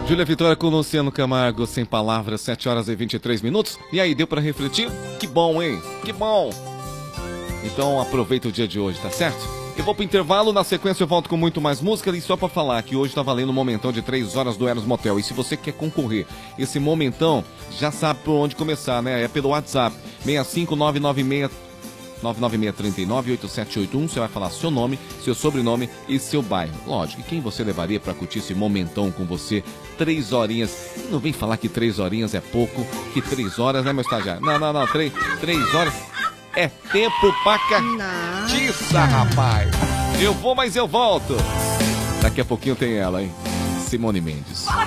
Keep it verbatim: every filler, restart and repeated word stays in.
Júlia Vitória com Luciano Camargo, sem palavras, sete horas e vinte e três minutos. E aí, deu pra refletir? Que bom, hein? Que bom! Então aproveita o dia de hoje, tá certo? Eu vou pro intervalo, na sequência eu volto com muito mais música. E só pra falar que hoje tá valendo um momentão de três horas do Eros Motel. E se você quer concorrer esse momentão, já sabe por onde começar, né? É pelo WhatsApp, seis cinco nove nove seis nove nove seis três nove oito sete oito um. Você vai falar seu nome, seu sobrenome e seu bairro. Lógico, e quem você levaria pra curtir esse momentão com você? Três horinhas. Não vem falar que três horinhas é pouco, que três horas, né, meu estagiário? Não, não, não, três, três horas é tempo pra catiça, rapaz. Eu vou, mas eu volto. Daqui a pouquinho tem ela, hein? Simone Mendes.